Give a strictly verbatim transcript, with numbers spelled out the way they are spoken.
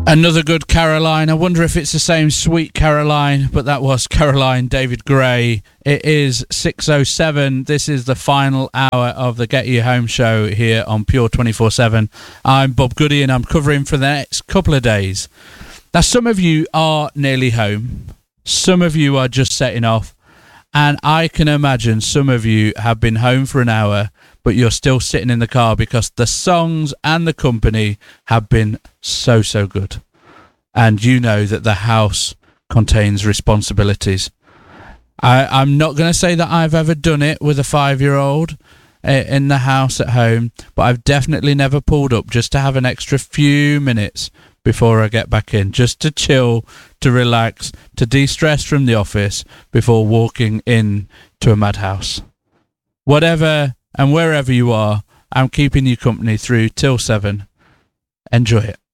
Another good Caroline. I wonder if it's the same Sweet Caroline, but that was Caroline David Gray. It is six oh seven. This is the final hour of the Get You Home show here on Pure twenty-four seven. I'm Bob Goody and I'm covering for the next couple of days. Now, some of you are nearly home. Some of you are just setting off. And I can imagine some of you have been home for an hour, but you're still sitting in the car because the songs and the company have been so, so good. And you know that the house contains responsibilities. I, I'm not going to say that I've ever done it with a five-year-old in the house at home, but I've definitely never pulled up just to have an extra few minutes before I get back in, just to chill, to relax, to de-stress from the office before walking in to a madhouse. Whatever and wherever you are, I'm keeping you company through till seven. Enjoy it.